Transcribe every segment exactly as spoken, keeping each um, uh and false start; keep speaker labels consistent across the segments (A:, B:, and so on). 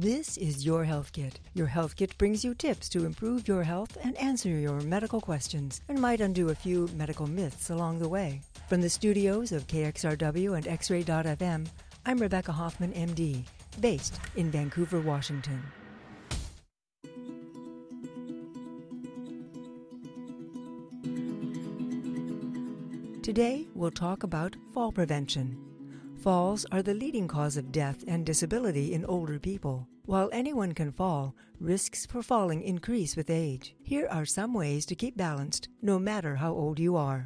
A: This is Your Health Kit. Your Health Kit brings you tips to improve your health and answer your medical questions, and might undo a few medical myths along the way. From the studios of K X R W and X-Ray dot F M, I'm Rebecca Hoffman, M D, based in Vancouver, Washington. Today, we'll talk about fall prevention. Falls are the leading cause of death and disability in older people. While anyone can fall, risks for falling increase with age. Here are some ways to keep balanced, no matter how old you are.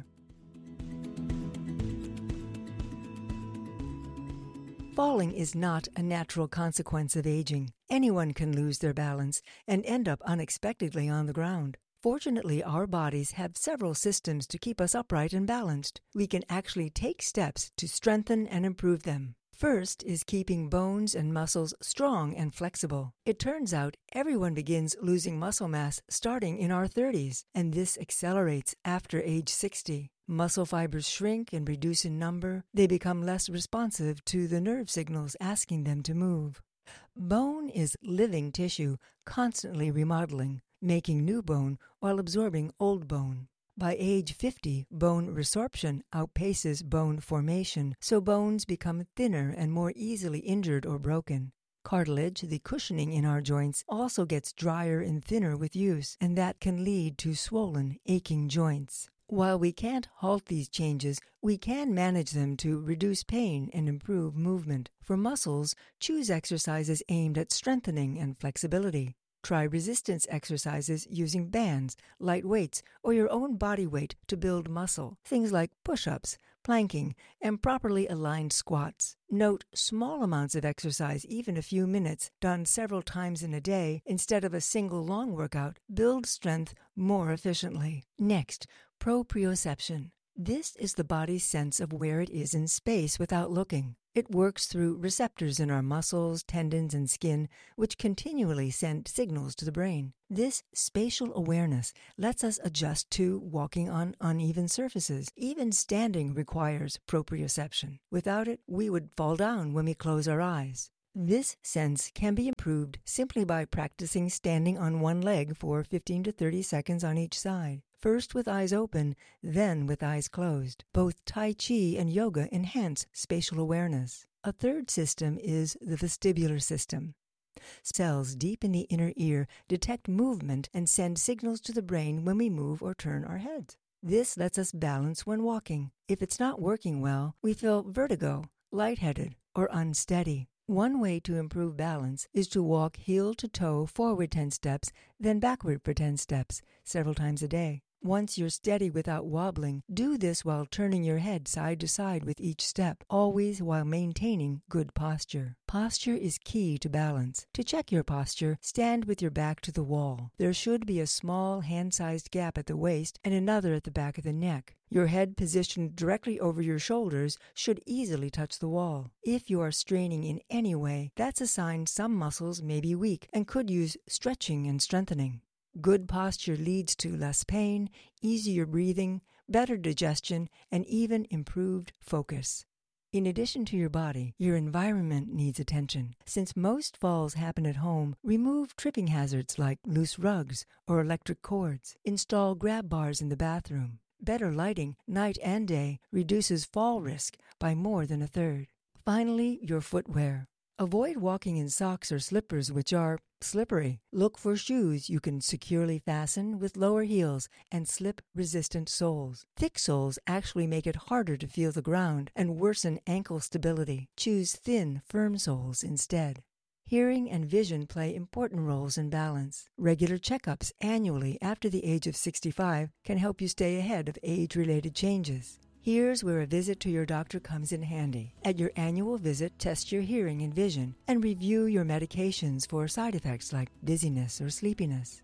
A: Falling is not a natural consequence of aging. Anyone can lose their balance and end up unexpectedly on the ground. Fortunately, our bodies have several systems to keep us upright and balanced. We can actually take steps to strengthen and improve them. First is keeping bones and muscles strong and flexible. It turns out everyone begins losing muscle mass starting in our thirties, and this accelerates after age sixty. Muscle fibers shrink and reduce in number. They become less responsive to the nerve signals asking them to move. Bone is living tissue, constantly remodeling, making new bone while absorbing old bone. By age fifty, bone resorption outpaces bone formation, so bones become thinner and more easily injured or broken. Cartilage, the cushioning in our joints, also gets drier and thinner with use, and that can lead to swollen, aching joints. While we can't halt these changes, we can manage them to reduce pain and improve movement. For muscles, choose exercises aimed at strengthening and flexibility. Try resistance exercises using bands, light weights, or your own body weight to build muscle. Things like push-ups, planking, and properly aligned squats. Note small amounts of exercise, even a few minutes, done several times in a day instead of a single long workout, build strength more efficiently. Next, proprioception. This is the body's sense of where it is in space without looking. It works through receptors in our muscles, tendons, and skin, which continually send signals to the brain. This spatial awareness lets us adjust to walking on uneven surfaces. Even standing requires proprioception. Without it, we would fall down when we close our eyes. This sense can be improved simply by practicing standing on one leg for fifteen to thirty seconds on each side. First with eyes open, then with eyes closed. Both Tai Chi and yoga enhance spatial awareness. A third system is the vestibular system. Cells deep in the inner ear detect movement and send signals to the brain when we move or turn our heads. This lets us balance when walking. If it's not working well, we feel vertigo, lightheaded, or unsteady. One way to improve balance is to walk heel to toe forward ten steps, then backward for ten steps, several times a day. Once you're steady without wobbling, do this while turning your head side to side with each step, always while maintaining good posture. Posture is key to balance. To check your posture, stand with your back to the wall. There should be a small hand-sized gap at the waist and another at the back of the neck. Your head positioned directly over your shoulders should easily touch the wall. If you are straining in any way, that's a sign some muscles may be weak and could use stretching and strengthening. Good posture leads to less pain, easier breathing, better digestion, and even improved focus. In addition to your body, your environment needs attention. Since most falls happen at home, remove tripping hazards like loose rugs or electric cords. Install grab bars in the bathroom. Better lighting, night and day, reduces fall risk by more than a third. Finally, your footwear. Avoid walking in socks or slippers which are slippery. Look for shoes you can securely fasten with lower heels and slip-resistant soles. Thick soles actually make it harder to feel the ground and worsen ankle stability. Choose thin, firm soles instead. Hearing and vision play important roles in balance. Regular checkups annually after the age of sixty-five can help you stay ahead of age-related changes. Here's where a visit to your doctor comes in handy. At your annual visit, test your hearing and vision and review your medications for side effects like dizziness or sleepiness.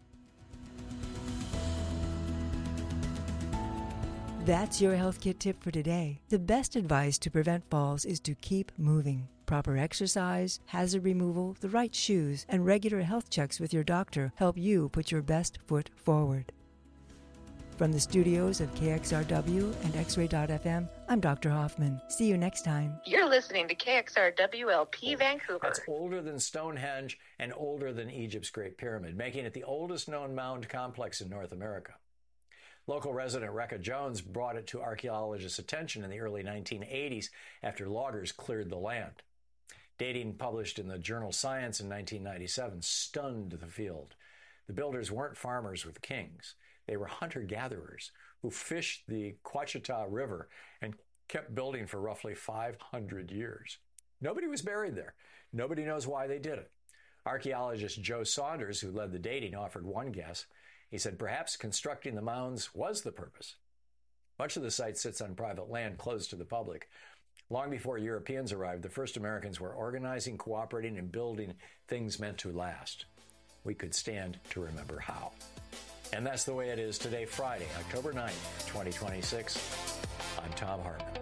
A: That's your Health Kit tip for today. The best advice to prevent falls is to keep moving. Proper exercise, hazard removal, the right shoes, and regular health checks with your doctor help you put your best foot forward. From the studios of K X R W and X Ray dot F M, I'm Doctor Hoffman. See you next time.
B: You're listening to K X R W L P Vancouver.
C: That's older than Stonehenge and older than Egypt's Great Pyramid, making it the oldest known mound complex in North America. Local resident Rekha Jones brought it to archaeologists' attention in the early nineteen eighties after loggers cleared the land. Dating published in the journal Science in nineteen ninety-seven stunned the field. The builders weren't farmers with kings. They were hunter-gatherers who fished the Ouachita River and kept building for roughly five hundred years. Nobody was buried there. Nobody knows why they did it. Archaeologist Joe Saunders, who led the dating, offered one guess. He said perhaps constructing the mounds was the purpose. Much of the site sits on private land closed to the public. Long before Europeans arrived, the first Americans were organizing, cooperating, and building things meant to last. We could stand to remember how. And that's the way it is today, Friday, October ninth, twenty twenty-six. I'm Tom Hartman.